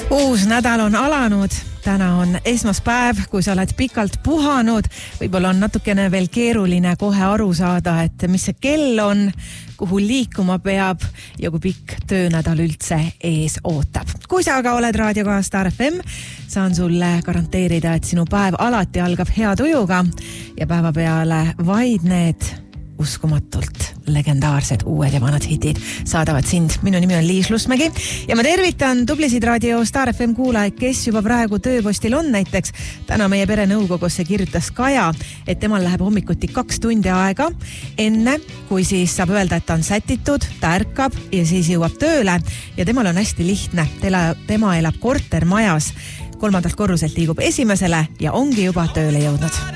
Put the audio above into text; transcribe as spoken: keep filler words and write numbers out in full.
Uus nädal on alanud, täna on esmaspäev, kui sa oled pikalt puhanud, võib-olla on natukene veel keeruline kohe aru saada, et mis see kell on, kuhu liikuma peab ja kui pikk töönädal üldse ees ootab. Kui sa aga oled raadioga Star F M, saan sulle garanteerida, et sinu päev alati algab hea tujuga ja päeva peale vaid need uskumatult legendaarsed uued ja vanad hitid saadavad sind. Minu nimi on Liis Lusmägi ja ma tervitan tublisid raadio Star F M kuulajaid, kes juba praegu tööpostil on. Näiteks täna meie pere nõukogusse kirjutas Kaja, et temal läheb hommikuti kaks tundi aega enne, kui siis saab öelda, et ta on sätitud, ta ärkab ja siis jõuab tööle ja temal on hästi lihtne. Tema elab kortermajas, kolmandalt korruselt liigub esimesele ja ongi juba tööle jõudnud.